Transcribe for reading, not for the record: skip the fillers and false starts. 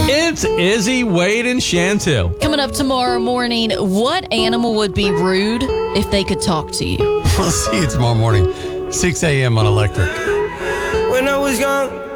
It's Izzy, Wade, and Chantel. Coming up tomorrow morning, what animal would be rude if they could talk to you? We'll see you tomorrow morning, 6 a.m. on Electric. When I was young,